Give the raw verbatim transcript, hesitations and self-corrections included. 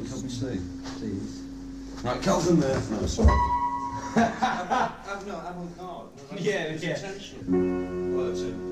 Cup of tea, please. Right, Cal's in there. No, sorry. I'm not avant-garde. Yeah, yeah. Intentional. Well, it's a